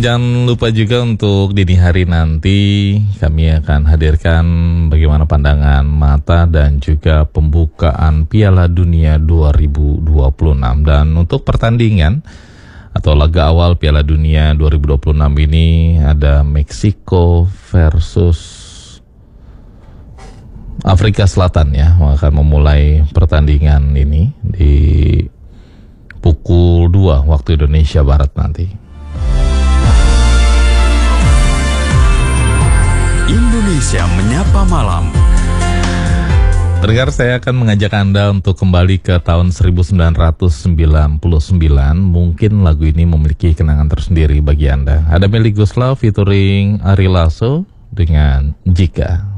jangan lupa juga untuk dini hari nanti kami akan hadirkan bagaimana pandangan mata dan juga pembukaan Piala Dunia 2026. Dan untuk pertandingan atau laga awal Piala Dunia 2026 ini ada Meksiko versus Afrika Selatan ya, akan memulai pertandingan ini di pukul 2 waktu Indonesia Barat nanti. Indonesia Menyapa Malam. Pendengar, saya akan mengajak Anda untuk kembali ke tahun 1999. Mungkin lagu ini memiliki kenangan tersendiri bagi Anda. Ada Melly Goeslaw featuring Ari Lasso dengan Jika.